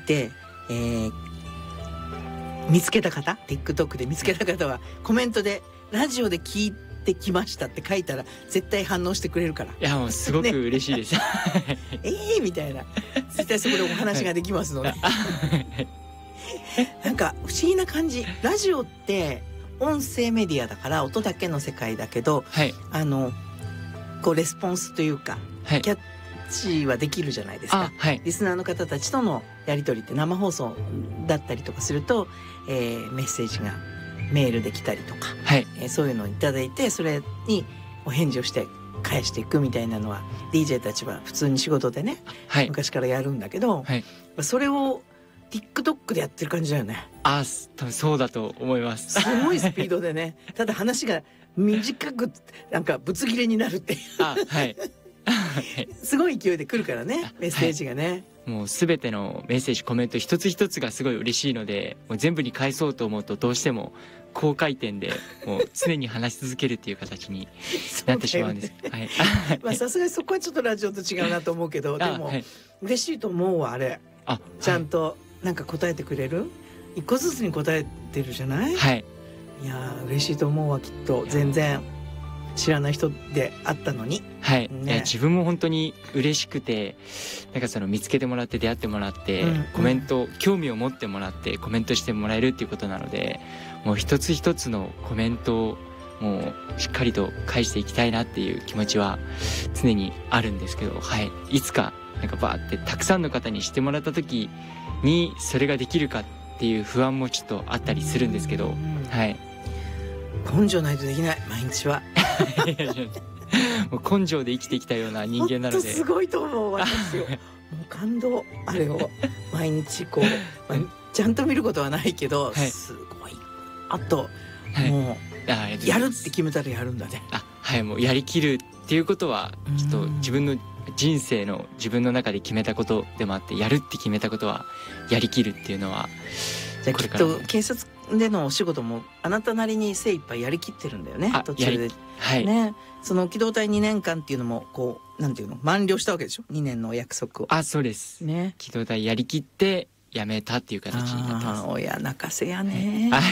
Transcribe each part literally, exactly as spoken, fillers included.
て、えー、見つけた方 TikTok で見つけた方はコメントでラジオで聞いてきましたって書いたら絶対反応してくれるから。 いやもうすごく嬉しいです、ね、 えーみたいな、絶対そこでお話ができますのでなんか不思議な感じ。ラジオって音声メディアだから音だけの世界だけど、 はい、 あのこうレスポンスというか、はい、キャッチはできるじゃないですか、はい、リスナーの方たちとのやり取りって生放送だったりとかすると、えー、メッセージがメールで来たりとか、はい、えー、そういうのをいただいてそれにお返事をして返していくみたいなのは ディージェー たちは普通に仕事でね、はい、昔からやるんだけど、はい、それを TikTok でやってる感じだよね。 あ、多分そうだと思います。 すごいスピードでねただ話が短くなんかぶつ切れになるっていうあ、はいすごい勢いで来るからね、メッセージがね、はい、 もうすべてのメッセージコメント一つ一つがすごい嬉しいので、もう全部に返そうと思うとどうしても高回転でもう常に話し続けるっていう形になってしまうんです。 さすがにそこはちょっとラジオと違うなと思うけどでも、はい、嬉しいと思うわあれ。あ、ちゃんとなんか答えてくれる、一個ずつに答えてるじゃない。はい、いや嬉しいと思うわきっと。全然知らない人であったのに、 はい、ね、いや自分も本当に嬉しくて、なんかその見つけてもらって出会ってもらって、うんうん、コメント興味を持ってもらってコメントしてもらえるっていうことなので、もう一つ一つのコメントをもうしっかりと返していきたいなっていう気持ちは常にあるんですけど、はい、いつかなんかバーってたくさんの方にしてもらった時にそれができるかっていう不安もちょっとあったりするんですけど、はい、 根性ないとできない毎日はもう根性で生きてきたような人間なので、 すごいと思う私よもう感動。あれを毎日こう、まあ、ちゃんと見ることはないけど、はい、すごい。あと、はい、もうやるって決めたらやるんだね。 あ、はい、もうやりきるっていうことはちょっと自分の人生の自分の中で決めたことでもあって、やるって決めたことはやりきるっていうのは、 じゃあきっと警察でのお仕事もあなたなりに精一杯やりきってるんだよね、途中で、はい、ね。その機動隊にねんかんっていうのもこうなんていうの満了したわけでしょ、にねんのお約束を。 あ、そうです、ね、機動隊やりきって辞めたっていう形になってます。 親泣かせやね、 はい、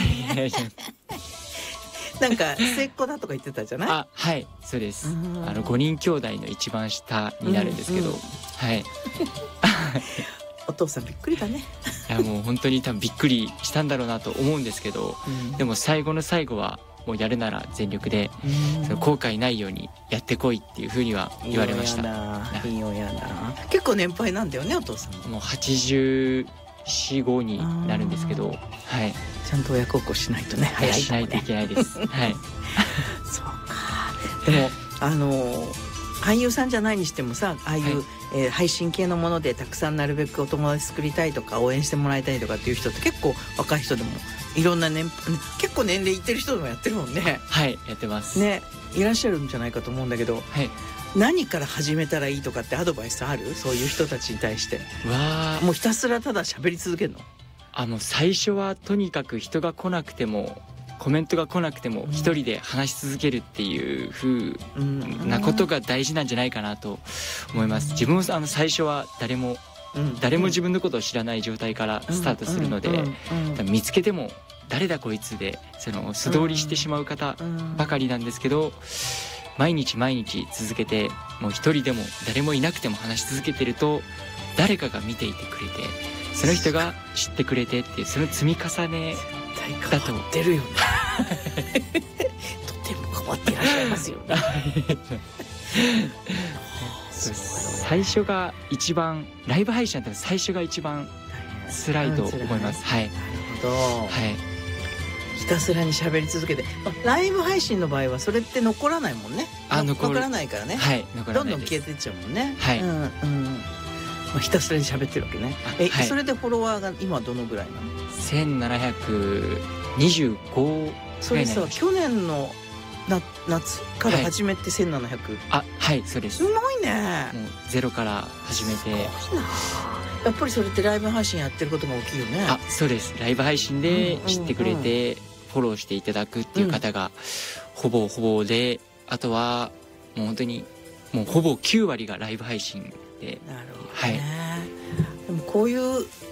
なんか末っ子だとか言ってたじゃない。 あ、はい、そうです。あのごにん兄弟の一番下になるんですけど、うんうん、はいお父さんびっくりだね。 いやもう本当に多分びっくりしたんだろうなと思うんですけど、うん、でも最後の最後はもうやるなら全力で、うん、その後悔ないようにやってこいっていうふうには言われました。 いいよやな。結構年配なんだよねお父さん。 もうはちじゅうよん、ごになるんですけど、はい、 ちゃんと親孝行しないとね、 早いとね、しないといけないです。はい。 そうか。でもあの俳優さんじゃないにしてもさ、ああいう、はい、えー、配信系のものでたくさんなるべくお友達作りたいとか応援してもらいたいとかっていう人って結構若い人でもいろんな年結構年齢いってる人でもやってるもんね。 はい、やってますね。いらっしゃるんじゃないかと思うんだけど、はい、何から始めたらいいとかってアドバイスある？そういう人たちに対して。わー、もうひたすらただ喋り続けるの？ あ、もう最初はとにかく人が来なくてもコメントが来なくても一人で話し続けるっていう風なことが大事なんじゃないかなと思います。自分もあの最初は誰も誰も自分のことを知らない状態からスタートするので、見つけても誰だこいつでその素通りしてしまう方ばかりなんですけど、毎日毎日続けてもう一人でも誰もいなくても話し続けてると誰かが見ていてくれて、その人が知ってくれてっていうその積み重ねだと。 変わってるよねとても変わっていらっしゃいますよね最初が一番ライブ配信って最初が一番辛いと思います。はい。なるほど。はい。ひたすらに喋り続けて、ライブ配信の場合はそれって残らないもんね。あ、残らないからね。 はい。残らないです。 どんどん消えていっちゃうもんね。 はい。 うんうん。まあ、ひたすらに喋ってるわけね。え、はい、それでフォロワーが今どのぐらいなの？ せんななひゃくにじゅうご。 それさ、去年のな夏から始めてせんななひゃく、はい、 あ、はい、そうです。 すごいね。 もうゼロから始めて。すごいな。 やっぱりそれってライブ配信やってることが大きいよね。 あ、そうです。ライブ配信で知ってくれて、フォローしていただくっていう方がほぼほぼで、あとはもう本当にもうほぼきゅうわりがライブ配信で。 なるほどね。はい、でもこういう